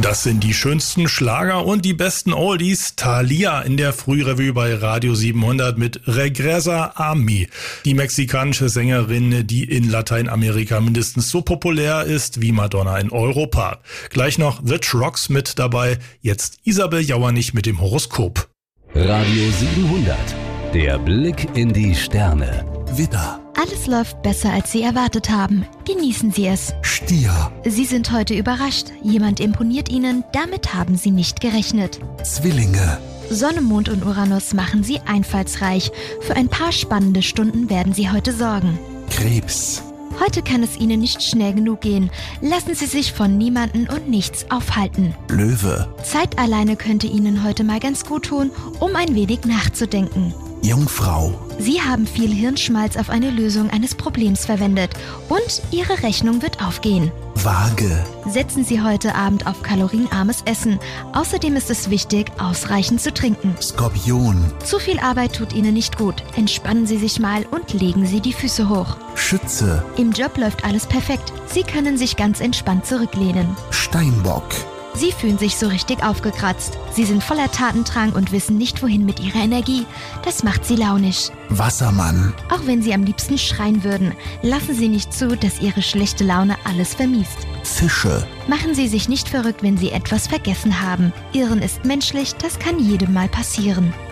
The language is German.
Das sind die schönsten Schlager und die besten Oldies. Thalia in der Frührevue bei Radio 700 mit Regresa a mí. Die mexikanische Sängerin, die in Lateinamerika mindestens so populär ist wie Madonna in Europa. Gleich noch The Trucks mit dabei. Jetzt Isabel Jauernich mit dem Horoskop. Radio 700. Der Blick in die Sterne. Widder. Alles läuft besser, als Sie erwartet haben. Genießen Sie es. Stier. Sie sind heute überrascht. Jemand imponiert Ihnen, damit haben Sie nicht gerechnet. Zwillinge. Sonne, Mond und Uranus machen Sie einfallsreich. Für ein paar spannende Stunden werden Sie heute sorgen. Krebs. Heute kann es Ihnen nicht schnell genug gehen. Lassen Sie sich von niemanden und nichts aufhalten. Löwe. Zeit alleine könnte Ihnen heute mal ganz gut tun, um ein wenig nachzudenken. Jungfrau. Sie haben viel Hirnschmalz auf eine Lösung eines Problems verwendet und Ihre Rechnung wird aufgehen. Waage. Setzen Sie heute Abend auf kalorienarmes Essen. Außerdem ist es wichtig, ausreichend zu trinken. Skorpion. Zu viel Arbeit tut Ihnen nicht gut. Entspannen Sie sich mal und legen Sie die Füße hoch. Schütze. Im Job läuft alles perfekt. Sie können sich ganz entspannt zurücklehnen. Steinbock. Sie fühlen sich so richtig aufgekratzt. Sie sind voller Tatendrang und wissen nicht, wohin mit ihrer Energie. Das macht Sie launisch. Wassermann. Auch wenn Sie am liebsten schreien würden, lassen Sie nicht zu, dass Ihre schlechte Laune alles vermiest. Fische. Machen Sie sich nicht verrückt, wenn Sie etwas vergessen haben. Irren ist menschlich, das kann jedem mal passieren.